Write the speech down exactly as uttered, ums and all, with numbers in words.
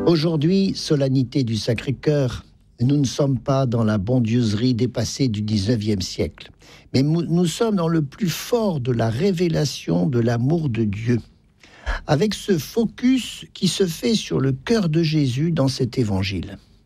Aujourd'hui, solennité du Sacré-Cœur, nous ne sommes pas dans la bondieuserie dépassée du dix-neuvième siècle, mais nous sommes dans le plus fort de la révélation de l'amour de Dieu, avec ce focus qui se fait sur le cœur de Jésus dans cet évangile.